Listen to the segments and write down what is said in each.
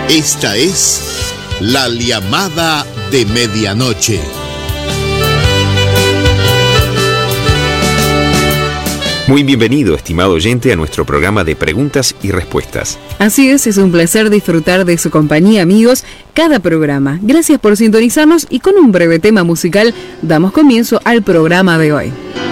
Esta es la llamada de medianoche. Muy bienvenido, estimado oyente, a nuestro programa de preguntas y respuestas. Así es un placer disfrutar de su compañía, amigos, cada programa. Gracias por sintonizarnos y con un breve tema musical damos comienzo al programa de hoy.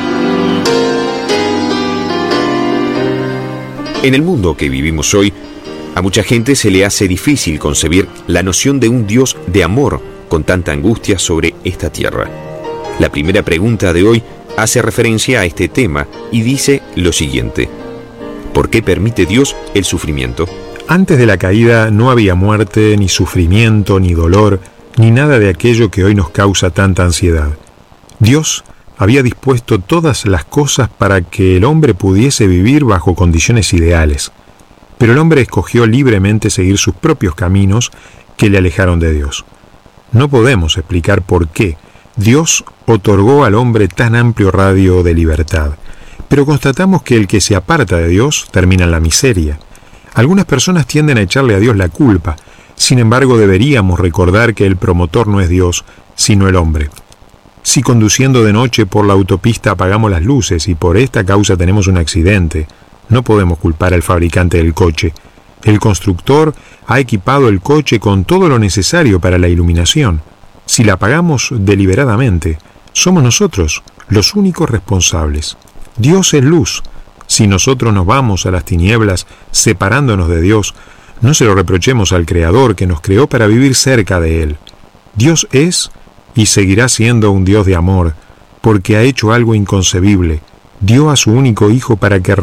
En el mundo que vivimos hoy, a mucha gente se le hace difícil concebir la noción de un Dios de amor con tanta angustia sobre esta tierra. La primera pregunta de hoy hace referencia a este tema y dice lo siguiente: ¿por qué permite Dios el sufrimiento? Antes de la caída no había muerte, ni sufrimiento, ni dolor, ni nada de aquello que hoy nos causa tanta ansiedad. Dios había dispuesto todas las cosas para que el hombre pudiese vivir bajo condiciones ideales. Pero el hombre escogió libremente seguir sus propios caminos que le alejaron de Dios. No podemos explicar por qué Dios otorgó al hombre tan amplio radio de libertad, pero constatamos que el que se aparta de Dios termina en la miseria. Algunas personas tienden a echarle a Dios la culpa, sin embargo deberíamos recordar que el promotor no es Dios, sino el hombre. Si conduciendo de noche por la autopista apagamos las luces y por esta causa tenemos un accidente, no podemos culpar al fabricante del coche. El constructor ha equipado el coche con todo lo necesario para la iluminación. Si la apagamos deliberadamente, somos nosotros los únicos responsables. Dios es luz. Si nosotros nos vamos a las tinieblas separándonos de Dios, no se lo reprochemos al Creador que nos creó para vivir cerca de Él. Dios es y seguirá siendo un Dios de amor, porque ha hecho algo inconcebible. Dio a su único Hijo para que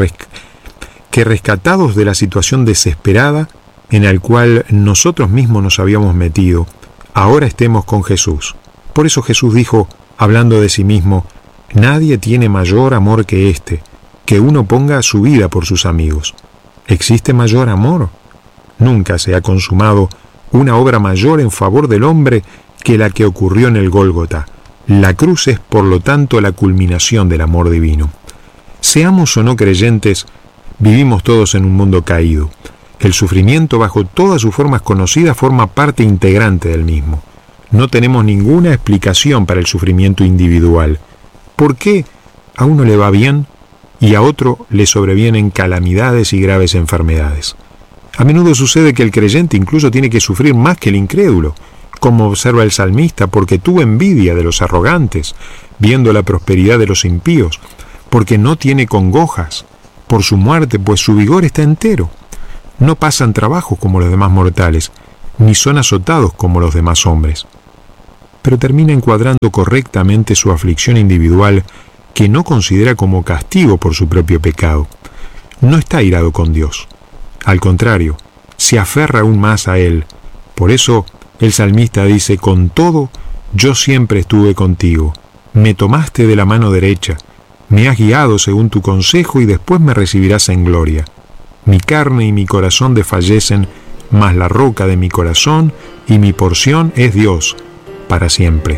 rescatados de la situación desesperada en la cual nosotros mismos nos habíamos metido, ahora estemos con Jesús. Por eso Jesús dijo, hablando de sí mismo: nadie tiene mayor amor que este, que uno ponga su vida por sus amigos. ¿Existe mayor amor? Nunca se ha consumado una obra mayor en favor del hombre que la que ocurrió en el Gólgota. La cruz es, por lo tanto, la culminación del amor divino. Seamos o no creyentes, vivimos todos en un mundo caído. El sufrimiento, bajo todas sus formas conocidas, forma parte integrante del mismo. No tenemos ninguna explicación para el sufrimiento individual. ¿Por qué a uno le va bien y a otro le sobrevienen calamidades y graves enfermedades? A menudo sucede que el creyente incluso tiene que sufrir más que el incrédulo, como observa el salmista, porque tuvo envidia de los arrogantes, viendo la prosperidad de los impíos, porque no tiene congojas por su muerte, pues su vigor está entero. No pasan trabajo como los demás mortales, ni son azotados como los demás hombres. Pero termina encuadrando correctamente su aflicción individual, que no considera como castigo por su propio pecado. No está airado con Dios. Al contrario, se aferra aún más a Él. Por eso el salmista dice: con todo, yo siempre estuve contigo. Me tomaste de la mano derecha. Me has guiado según tu consejo y después me recibirás en gloria. Mi carne y mi corazón desfallecen, mas la roca de mi corazón y mi porción es Dios para siempre.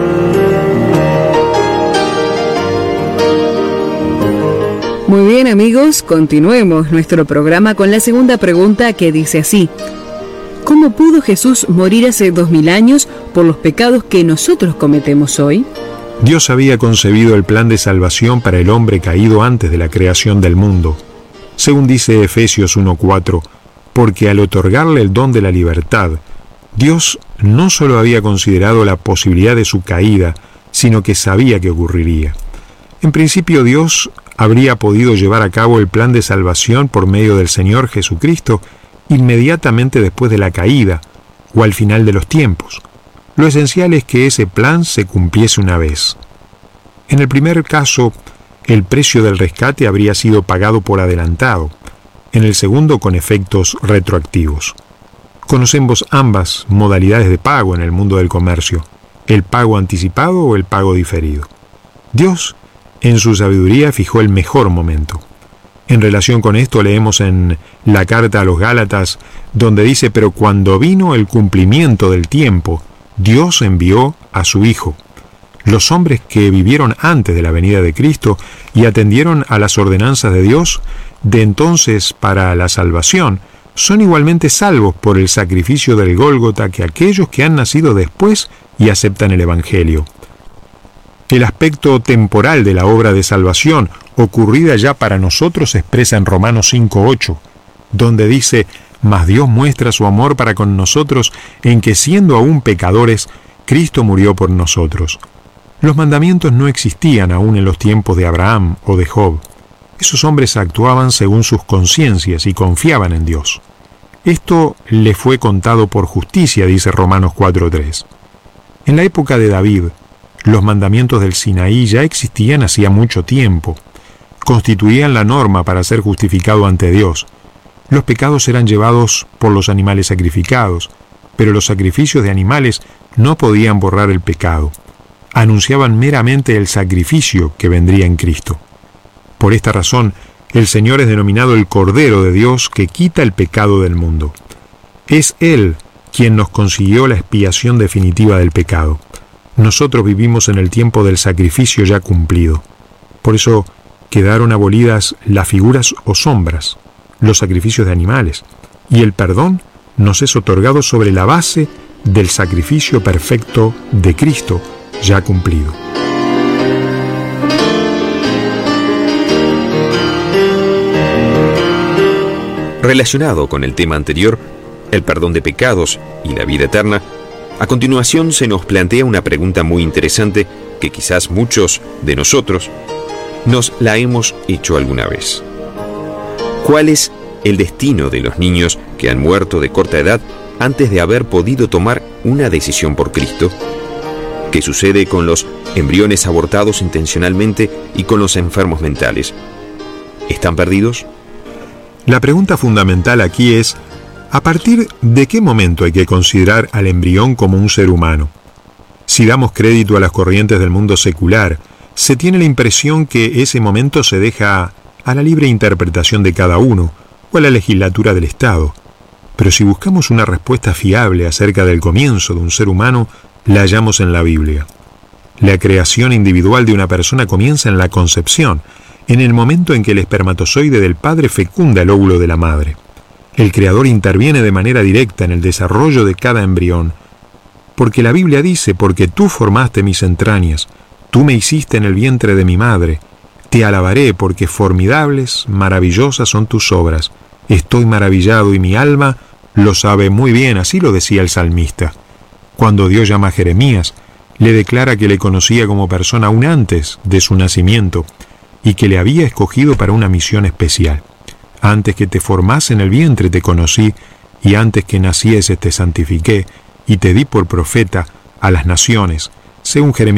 Muy bien, amigos, continuemos nuestro programa con la segunda pregunta, que dice así: ¿cómo pudo Jesús morir hace 2000 años por los pecados que nosotros cometemos hoy? Dios había concebido el plan de salvación para el hombre caído antes de la creación del mundo. Según dice Efesios 1:4, porque al otorgarle el don de la libertad, Dios no solo había considerado la posibilidad de su caída, sino que sabía que ocurriría. En principio, Dios habría podido llevar a cabo el plan de salvación por medio del Señor Jesucristo inmediatamente después de la caída o al final de los tiempos. Lo esencial es que ese plan se cumpliese una vez. En el primer caso, el precio del rescate habría sido pagado por adelantado, en el segundo con efectos retroactivos. Conocemos ambas modalidades de pago en el mundo del comercio, el pago anticipado o el pago diferido. Dios, en su sabiduría, fijó el mejor momento. En relación con esto leemos en la carta a los Gálatas, donde dice: pero cuando vino el cumplimiento del tiempo, Dios envió a su Hijo. Los hombres que vivieron antes de la venida de Cristo y atendieron a las ordenanzas de Dios, de entonces para la salvación, son igualmente salvos por el sacrificio del Gólgota que aquellos que han nacido después y aceptan el Evangelio. El aspecto temporal de la obra de salvación, ocurrida ya para nosotros, se expresa en Romanos 5:8, donde dice: «Mas Dios muestra su amor para con nosotros en que, siendo aún pecadores, Cristo murió por nosotros». Los mandamientos no existían aún en los tiempos de Abraham o de Job. Esos hombres actuaban según sus conciencias y confiaban en Dios. Esto le fue contado por justicia, dice Romanos 4:3. En la época de David, los mandamientos del Sinaí ya existían hacía mucho tiempo. Constituían la norma para ser justificado ante Dios. Los pecados eran llevados por los animales sacrificados, pero los sacrificios de animales no podían borrar el pecado. Anunciaban meramente el sacrificio que vendría en Cristo. Por esta razón, el Señor es denominado el Cordero de Dios que quita el pecado del mundo. Es Él quien nos consiguió la expiación definitiva del pecado. Nosotros vivimos en el tiempo del sacrificio ya cumplido. Por eso quedaron abolidas las figuras o sombras, los sacrificios de animales, y el perdón nos es otorgado sobre la base del sacrificio perfecto de Cristo ya cumplido. Relacionado con el tema anterior, el perdón de pecados y la vida eterna, a continuación se nos plantea una pregunta muy interesante que quizás muchos de nosotros nos la hemos hecho alguna vez. ¿Cuál es el destino de los niños que han muerto de corta edad antes de haber podido tomar una decisión por Cristo? ¿Qué sucede con los embriones abortados intencionalmente y con los enfermos mentales? ¿Están perdidos? La pregunta fundamental aquí es: ¿a partir de qué momento hay que considerar al embrión como un ser humano? Si damos crédito a las corrientes del mundo secular, se tiene la impresión que ese momento se deja a la libre interpretación de cada uno o a la legislatura del Estado. Pero si buscamos una respuesta fiable acerca del comienzo de un ser humano, la hallamos en la Biblia. La creación individual de una persona comienza en la concepción, en el momento en que el espermatozoide del padre fecunda el óvulo de la madre. El Creador interviene de manera directa en el desarrollo de cada embrión, porque la Biblia dice: «Porque tú formaste mis entrañas, tú me hiciste en el vientre de mi madre, te alabaré porque formidables, maravillosas son tus obras. Estoy maravillado y mi alma lo sabe muy bien», así lo decía el salmista. Cuando Dios llama a Jeremías, le declara que le conocía como persona aún antes de su nacimiento y que le había escogido para una misión especial. «Antes que te formase en el vientre te conocí, y antes que nacieses te santifiqué, y te di por profeta a las naciones», según Jeremías